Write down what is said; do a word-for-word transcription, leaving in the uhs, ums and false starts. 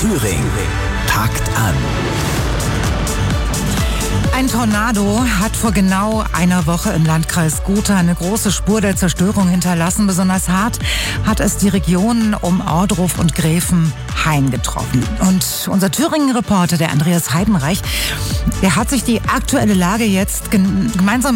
Thüringen packt an. Ein Tornado hat vor genau einer Woche im Landkreis Gotha eine große Spur der Zerstörung hinterlassen. Besonders hart hat es die Regionen um Ohrdruf und Gräfenhain getroffen. Und unser Thüringen-Reporter, der Andreas Heidenreich, der hat sich die aktuelle Lage jetzt gemeinsam